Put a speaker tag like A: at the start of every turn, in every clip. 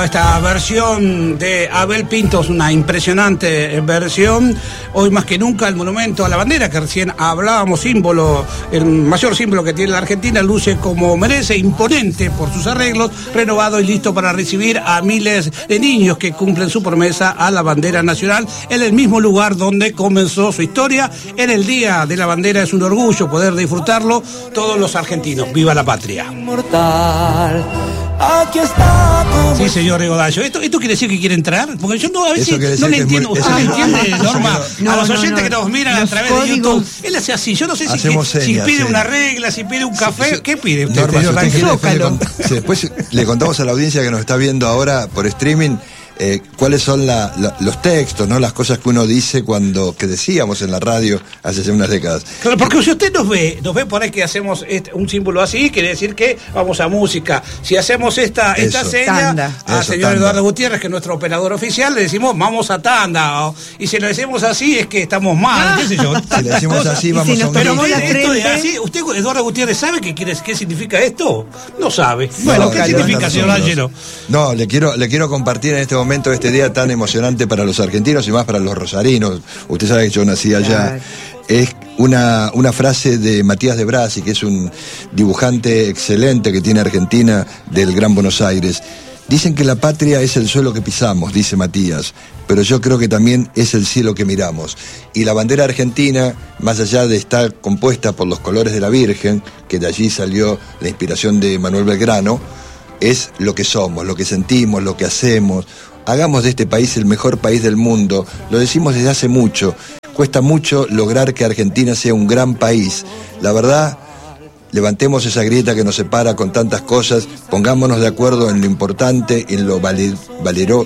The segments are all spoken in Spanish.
A: Esta versión de Abel Pintos, una impresionante versión. Hoy más que nunca el monumento a la bandera, que recién hablábamos, símbolo, el mayor símbolo que tiene la Argentina, luce como merece, imponente por sus arreglos, renovado y listo para recibir a miles de niños que cumplen su promesa a la bandera nacional en el mismo lugar donde comenzó su historia. En el Día de la Bandera es un orgullo poder disfrutarlo todos los argentinos. ¡Viva la patria! Inmortal. Aquí está. Sí, señor Regodayo. ¿Esto quiere decir que quiere entrar? Porque yo no, a veces no le entiendo. ¿Usted le entiende, Norma? A los oyentes que nos miran a través de YouTube. Él hace así. Yo no sé si pide una regla, si pide un café. ¿Qué pide usted?
B: Norma, después le contamos a la audiencia que nos está viendo ahora por streaming cuáles son los textos, ¿no? Las cosas que uno dice que decíamos en la radio hace unas décadas.
A: Claro, porque si usted nos ve por ahí que hacemos un símbolo así, quiere decir que vamos a música. Si hacemos esta seña al señor Eduardo Gutiérrez, que es nuestro operador oficial, le decimos vamos a tanda. Y si lo decimos así es que estamos mal, qué sé yo.
B: Si le decimos así vamos a un...
A: Pero esto es así. ¿Usted, Eduardo Gutiérrez, sabe qué significa esto? No sabe. Bueno, ¿qué significa, señor Ángelo?
B: No, le quiero compartir en este momento este día tan emocionante para los argentinos y más para los rosarinos. Usted sabe que yo nací allá. Es una frase de Matías de Brasi, que es un dibujante excelente que tiene Argentina del Gran Buenos Aires. Dicen que la patria es el suelo que pisamos, dice Matías, pero yo creo que también es el cielo que miramos. Y la bandera argentina, más allá de estar compuesta por los colores de la Virgen, que de allí salió la inspiración de Manuel Belgrano, es lo que somos, lo que sentimos, lo que hacemos. Hagamos de este país el mejor país del mundo. Lo decimos desde hace mucho. Cuesta mucho lograr que Argentina sea un gran país. La verdad, levantemos esa grieta que nos separa con tantas cosas, pongámonos de acuerdo en lo importante, en lo valedero,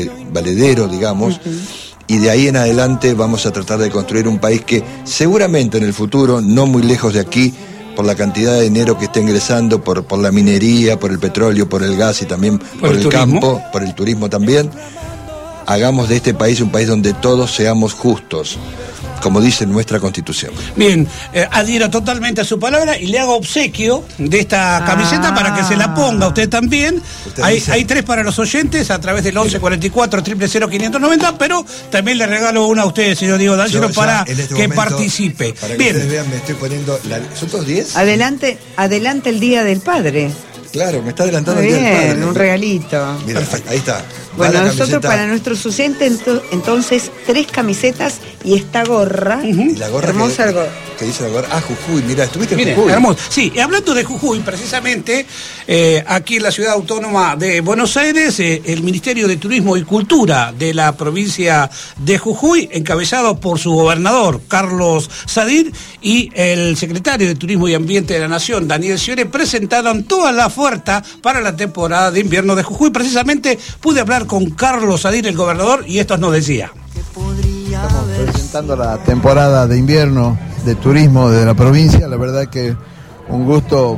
B: digamos, y de ahí en adelante vamos a tratar de construir un país que seguramente en el futuro, no muy lejos de aquí, por la cantidad de dinero que está ingresando, por la minería, por el petróleo, por el gas y también por el campo, por el turismo también, hagamos de este país un país donde todos seamos justos, como dice nuestra Constitución.
A: Bien, adhiero totalmente a su palabra y le hago obsequio de esta camiseta para que se la ponga usted también. Hay 3 para los oyentes a través del 1144 000 590, pero también le regalo una a usted, señor Diego D'Angelo, para que participe.
B: Para que ustedes vean, me estoy poniendo... ¿Son todos 10?
C: Adelante el Día del Padre.
B: Claro, me está adelantando el Día del Padre.
C: Un regalito.
B: Mira, ahí está.
C: Bueno, nosotros para nuestros oyentes, entonces, 3 camisetas y esta gorra.
B: ¿Y la gorra
C: hermosa gorra?
B: ¿Qué dice la gorra? Ah, Jujuy, mira, estuviste en Jujuy.
A: Hermoso. Sí, hablando de Jujuy, precisamente, aquí en la ciudad autónoma de Buenos Aires, el Ministerio de Turismo y Cultura de la provincia de Jujuy, encabezado por su gobernador, Carlos Sadir, y el secretario de Turismo y Ambiente de la Nación, Daniel Sciore, presentaron toda la oferta para la temporada de invierno de Jujuy. Precisamente pude hablar con Carlos Sadir, el gobernador, y esto nos decía.
D: Estamos presentando la temporada de invierno de turismo de la provincia. La verdad que un gusto,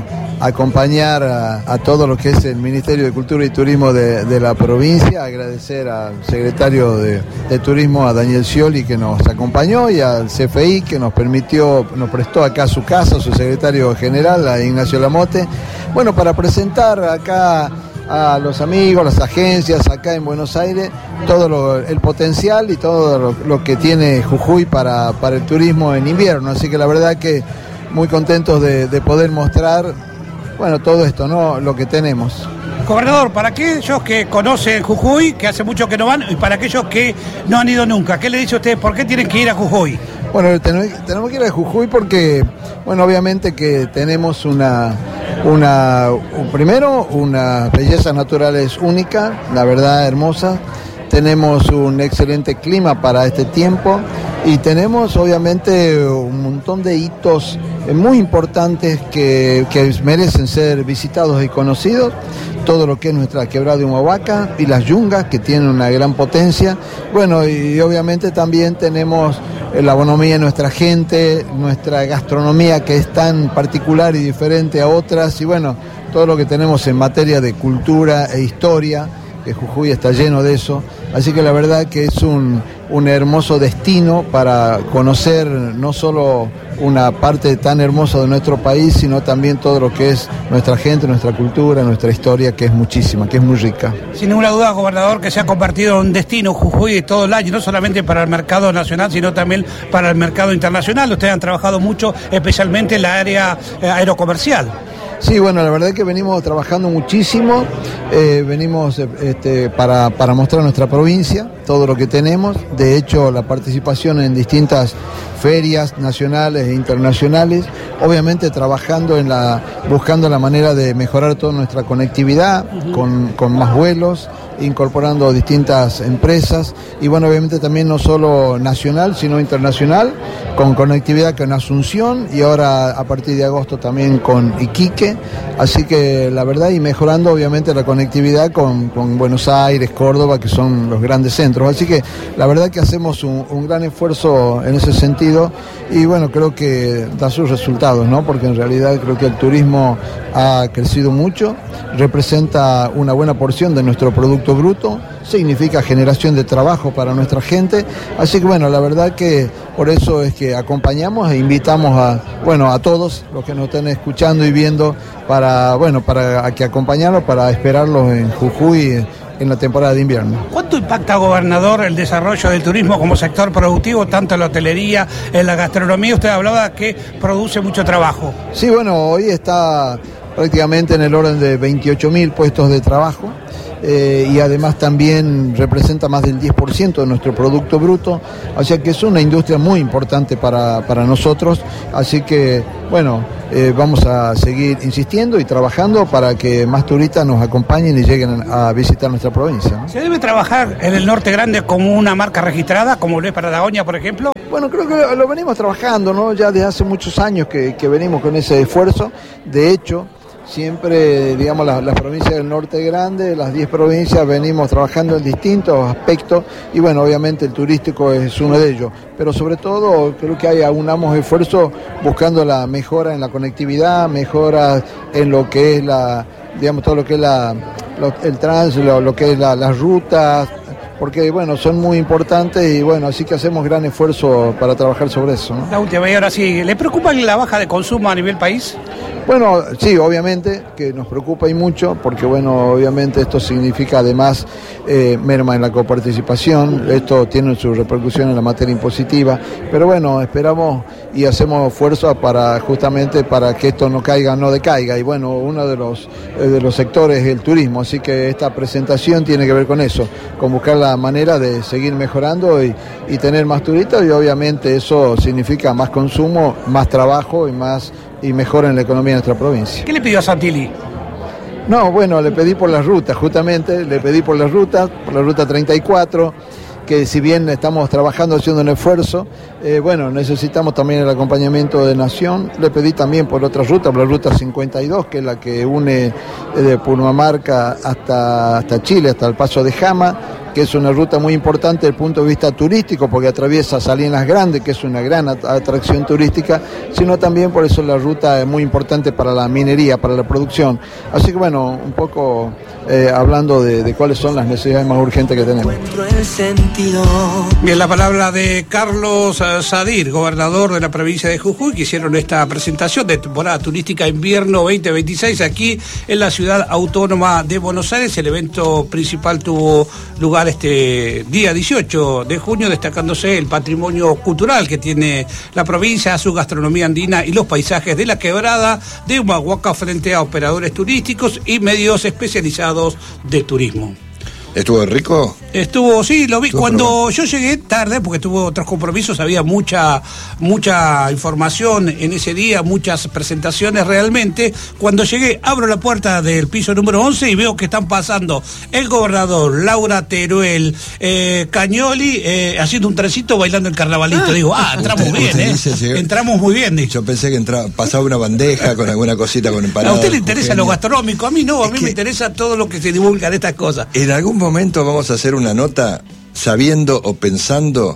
D: acompañar a todo lo que es el Ministerio de Cultura y Turismo de la provincia, agradecer al secretario de Turismo, a Daniel Scioli, que nos acompañó, y al CFI, que nos prestó acá su casa, su secretario general, a Ignacio Lamote, para presentar acá a los amigos, las agencias acá en Buenos Aires, todo el potencial y todo lo que tiene Jujuy para el turismo en invierno. Así que la verdad que muy contentos de poder mostrar, todo esto, ¿no? Lo que tenemos.
A: Gobernador, para aquellos que conocen Jujuy, que hace mucho que no van, y para aquellos que no han ido nunca, ¿qué le dice usted? ¿Por qué tienen que ir a Jujuy?
D: Tenemos que ir a Jujuy porque, obviamente que tenemos primero, unas bellezas naturales únicas, la verdad hermosa. Tenemos un excelente clima para este tiempo y tenemos obviamente un montón de hitos muy importantes que merecen ser visitados y conocidos. Todo lo que es nuestra quebrada de Humahuaca y las yungas, que tienen una gran potencia. Y obviamente también tenemos la bonomía de nuestra gente, nuestra gastronomía, que es tan particular y diferente a otras, y todo lo que tenemos en materia de cultura e historia, que Jujuy está lleno de eso. Así que la verdad que es un hermoso destino para conocer no solo una parte tan hermosa de nuestro país, sino también todo lo que es nuestra gente, nuestra cultura, nuestra historia, que es muchísima, que es muy rica.
A: Sin ninguna duda, gobernador, que se ha convertido en un destino Jujuy todo el año, no solamente para el mercado nacional, sino también para el mercado internacional. Ustedes han trabajado mucho, especialmente en la área aerocomercial.
D: Sí, bueno, la verdad es que venimos trabajando muchísimo, venimos para mostrar nuestra provincia, todo lo que tenemos. De hecho, la participación en distintas ferias nacionales e internacionales, obviamente trabajando buscando la manera de mejorar toda nuestra conectividad, con más vuelos, incorporando distintas empresas y bueno, obviamente también no solo nacional, sino internacional, con conectividad con Asunción y ahora a partir de agosto también con Iquique, así que la verdad, y mejorando obviamente la conectividad con Buenos Aires, Córdoba, que son los grandes centros, así que la verdad que hacemos un gran esfuerzo en ese sentido y bueno, creo que da sus resultados, ¿no? Porque en realidad creo que el turismo ha crecido mucho, representa una buena porción de nuestro producto bruto, significa generación de trabajo para nuestra gente, así que bueno, la verdad que por eso es que acompañamos e invitamos a todos los que nos estén escuchando y viendo para que acompañarlos, para esperarlos en Jujuy en la temporada de invierno.
A: ¿Cuánto impacta, gobernador, el desarrollo del turismo como sector productivo, tanto en la hotelería, en la gastronomía? Usted hablaba que produce mucho trabajo.
D: Sí, bueno, hoy está prácticamente en el orden de 28.000 puestos de trabajo. Y además también representa más del 10% de nuestro producto bruto, o sea que es una industria muy importante para nosotros, así que bueno, vamos a seguir insistiendo y trabajando para que más turistas nos acompañen y lleguen a visitar nuestra provincia, ¿no?
A: ¿Se debe trabajar en el Norte Grande como una marca registrada, como lo es Patagonia, por ejemplo?
D: Bueno, creo que lo venimos trabajando, ¿no? Ya desde hace muchos años que venimos con ese esfuerzo, de hecho, siempre, digamos, las provincias del Norte Grande, las 10 provincias, venimos trabajando en distintos aspectos y bueno, obviamente el turístico es uno de ellos, pero sobre todo creo que aunamos esfuerzo buscando la mejora en la conectividad, mejora en lo que es todo lo que es el tránsito, lo que es las rutas, porque bueno, son muy importantes y bueno, así que hacemos gran esfuerzo para trabajar sobre eso, ¿no?
A: La última, y ahora sí, ¿le preocupa la baja de consumo a nivel país?
D: Bueno, sí, obviamente que nos preocupa y mucho, porque bueno, obviamente esto significa además merma en la coparticipación, esto tiene su repercusión en la materia impositiva, pero bueno, esperamos y hacemos esfuerzo justamente para que esto no decaiga, y bueno, uno de los sectores es el turismo, así que esta presentación tiene que ver con eso, con buscar la manera de seguir mejorando y tener más turistas, y obviamente eso significa más consumo, más trabajo y mejora en la economía de nuestra provincia.
A: ¿Qué le pidió a Santilli?
D: No, bueno, le pedí por las rutas, justamente, por la ruta 34, que si bien estamos trabajando, haciendo un esfuerzo, bueno, necesitamos también el acompañamiento de Nación. Le pedí también por otra ruta, por la ruta 52, que es la que une de Purmamarca hasta Chile, hasta el Paso de Jama, que es una ruta muy importante desde el punto de vista turístico, porque atraviesa Salinas Grandes, que es una gran atracción turística, sino también por eso la ruta es muy importante para la minería, para la producción. Así que bueno, un poco hablando de cuáles son las necesidades más urgentes que tenemos.
A: Bien, la palabra de Carlos Sadir, gobernador de la provincia de Jujuy, que hicieron esta presentación de temporada turística invierno 2026 aquí en la ciudad autónoma de Buenos Aires. El evento principal tuvo lugar este día 18 de junio, destacándose el patrimonio cultural que tiene la provincia, su gastronomía andina y los paisajes de la quebrada de Humahuaca frente a operadores turísticos y medios especializados de turismo.
B: ¿Estuvo rico?
A: Estuvo, sí, lo vi. Cuando
B: probando.
A: yo llegué tarde, porque tuve otros compromisos, había mucha información en ese día, muchas presentaciones realmente. Cuando llegué, abro la puerta del piso número 11 y veo que están pasando el gobernador, Laura Teruel, Cañoli, haciendo un trencito bailando el carnavalito. Digo, entramos bien, entramos muy bien.
B: Yo pensé que pasaba una bandeja con alguna cosita con empanada.
A: ¿A usted le interesa lo gastronómico? A mí no, a mí me interesa todo lo que se divulga de estas cosas.
B: En algún momento vamos a hacer una nota sabiendo o pensando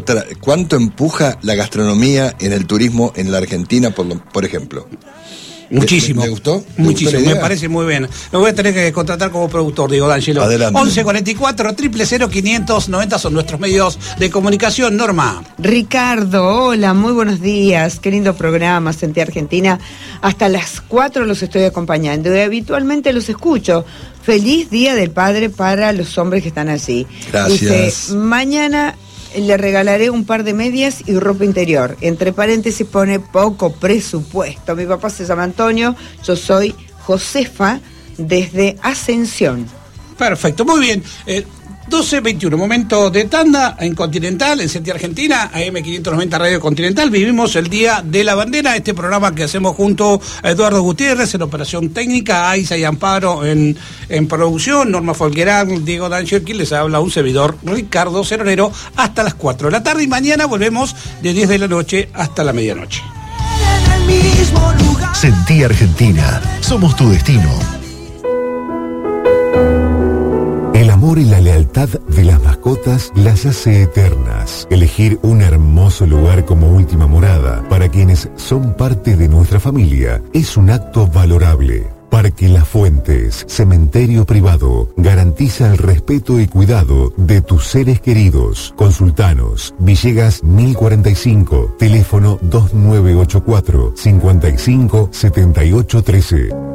B: cuánto empuja la gastronomía en el turismo en la Argentina, por ejemplo.
A: Muchísimo.
B: ¿Me gustó?
A: Muchísimo, me parece muy bien. Lo voy a tener que contratar como productor, Diego D'Angelo.
B: Adelante.
A: 1144-000-590 son nuestros medios de comunicación. Norma.
C: Ricardo, hola, muy buenos días. Qué lindo programa, Sentí Argentina. Hasta las 4 los estoy acompañando y habitualmente los escucho. Feliz Día del Padre para los hombres que están allí.
B: Gracias.
C: Dice, mañana le regalaré un par de medias y ropa interior. Entre paréntesis pone poco presupuesto. Mi papá se llama Antonio, yo soy Josefa desde Ascensión.
A: Perfecto, muy bien. 12:21, momento de tanda en Continental, en Sentí Argentina, AM590 Radio Continental. Vivimos el Día de la Bandera, este programa que hacemos junto a Eduardo Gutiérrez en operación técnica, Aiza y Amparo en producción, Norma Folguerán, Diego D'Angelo, quien les habla, un servidor, Ricardo Ceronero, hasta las 4 de la tarde, y mañana volvemos de 10 de la noche hasta la medianoche.
E: Sentí Argentina, somos tu destino. El amor y la lealtad de las mascotas las hace eternas. Elegir un hermoso lugar como última morada para quienes son parte de nuestra familia es un acto valorable. Parque Las Fuentes, cementerio privado, garantiza el respeto y cuidado de tus seres queridos. Consultanos, Villegas 1045, teléfono 2984 55 78 13.